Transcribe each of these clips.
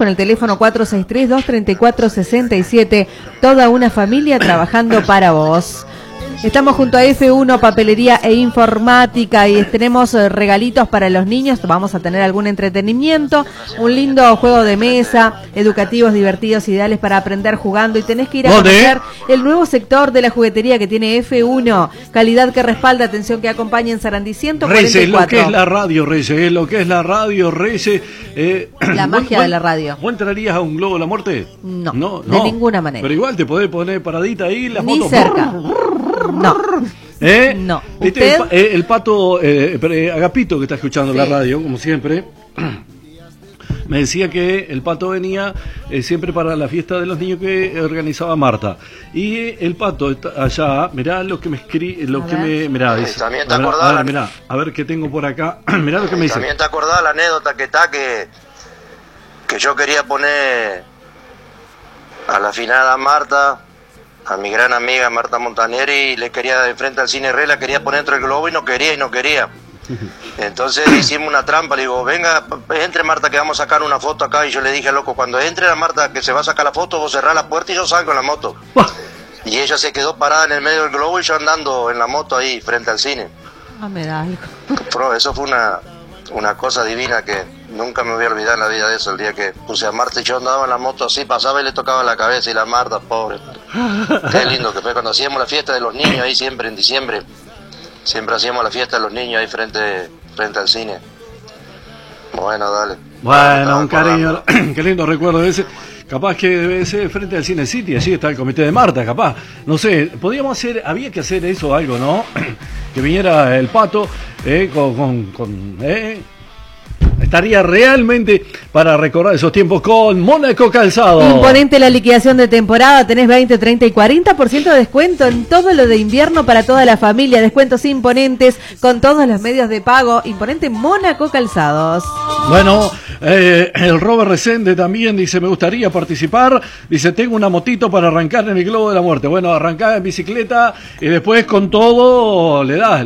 con el teléfono 463-234-67. Toda una familia trabajando para vos. Estamos junto a F1 Papelería e Informática y tenemos regalitos para los niños. Vamos a tener algún entretenimiento, un lindo juego de mesa, educativos, divertidos, ideales para aprender jugando. Y tenés que ir a conocer el nuevo sector de la juguetería que tiene F1. Calidad que respalda, atención que acompaña en Sarandí 144. Reyes, lo que es la radio, Reyes, lo que es la radio, Reyes. La magia de la radio. ¿Vos entrarías a un globo de la muerte? No, de ninguna manera. Pero igual te podés poner paradita ahí la Ni moto. cerca. No. No. ¿Viste el pato Agapito que está escuchando la radio, como siempre? Me decía que el pato venía siempre para la fiesta de los niños que organizaba Marta. Y el pato está allá, mirá lo que me escribe, mirá, dice. También te acordás. Mirá, a ver qué tengo por acá. Mirá lo que me dice. También te acordás la anécdota que está que yo quería poner a la finada Marta, a mi gran amiga Marta Montaneri, le quería de frente al Cine Re, la quería poner dentro del globo y no quería. Entonces hicimos una trampa, le digo, venga, entre Marta que vamos a sacar una foto acá. Y yo le dije, loco, cuando entre la Marta que se va a sacar la foto, vos cerrás la puerta y yo salgo en la moto. Y ella se quedó parada en el medio del globo y yo andando en la moto ahí frente al cine. Me da algo. Pero eso fue una cosa divina que nunca me voy a olvidar en la vida de eso. El día que puse a Marta y yo andaba en la moto así, pasaba y le tocaba la cabeza, y la Marta, pobre. Qué lindo que fue cuando hacíamos la fiesta de los niños ahí siempre en diciembre. Siempre hacíamos la fiesta de los niños ahí frente al cine. Bueno, dale. Bueno, un cariño, qué lindo recuerdo ese. Capaz que debe ser frente al Cine City, allí está el comité de Marta, capaz. No sé, había que hacer eso algo, ¿no? Que viniera el pato estaría realmente para recordar esos tiempos con Mónaco Calzado. Imponente la liquidación de temporada, tenés 20, 30 y 40% de descuento en todo lo de invierno para toda la familia, descuentos imponentes con todos los medios de pago. Imponente Mónaco Calzados. Bueno, el Robert Resende también dice, me gustaría participar, dice, tengo una motito para arrancar en el globo de la muerte. Bueno, arrancá en bicicleta y después con todo le das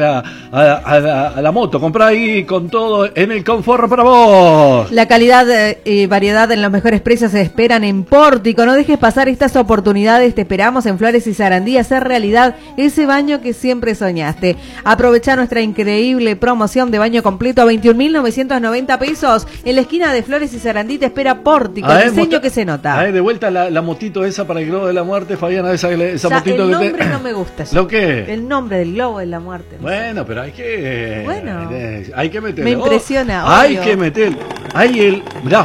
a la moto, comprá ahí con todo en el confort para vos. La calidad y variedad en los mejores precios se esperan en Pórtico. No dejes pasar estas oportunidades. Te esperamos en Flores y Sarandí a hacer realidad ese baño que siempre soñaste. Aprovecha nuestra increíble promoción de baño completo a 21.990 pesos. En la esquina de Flores y Sarandí te espera Pórtico. El diseño que se nota. De vuelta la motito esa para el globo de la muerte, Fabiana, esa motito el que nombre no me gusta. ¿Lo qué? El nombre del globo de la muerte. Bueno, pero hay que meterlo. Me impresiona. Hay que meter. Ahí mirá.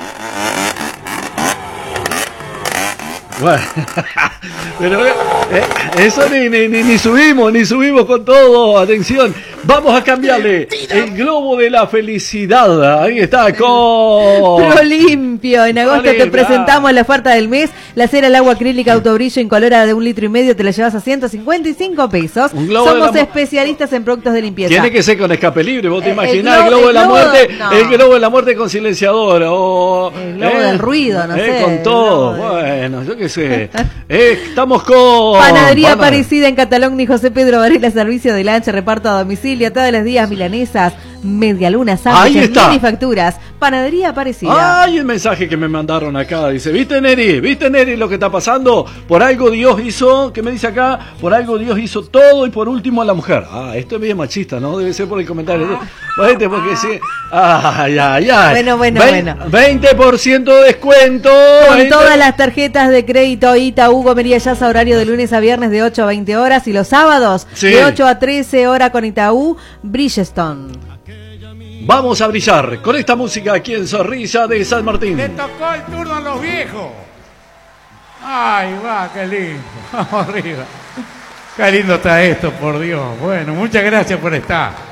Bueno, pero eso ni subimos con todo. Atención, vamos a cambiarle el globo de la felicidad. Ahí está con Pro Limpio. En agosto te presentamos la oferta del mes. La cera al agua acrílica autobrillo incolora de 1,5 litros te la llevas a 155 pesos. Somos especialistas en productos de limpieza. Tiene que ser con escape libre. Vos te imaginás el globo de la muerte, no. El globo de la muerte con silenciador o el globo del ruido, no sé. Con todo. Bueno, yo qué sé. Estamos con Panadería Aparecida en Catalón y José Pedro Varela, servicio de lancha, reparto a domicilio todos los días, milanesas, medialunas, sándwiches, mini facturas. Panadería Aparecida. Ay, el mensaje que me mandaron acá, dice, ¿viste Neri lo que está pasando? Por algo Dios hizo, ¿qué me dice acá? Por algo Dios hizo todo y por último a la mujer. Esto es bien machista, ¿no? Debe ser por el comentario. Porque sí. Ay. Bueno. 20% de descuento. Con todas las tarjetas de crédito Itaú Gomería Yaza, horario de lunes a viernes de 8 a 20 horas y los sábados de 8 a 13 horas con Itaú Bridgestone. Vamos a brillar con esta música aquí en Zorrilla de San Martín. Le tocó el turno a los viejos. Ay, va, qué lindo. Vamos arriba. Qué lindo está esto, por Dios. Bueno, muchas gracias por estar.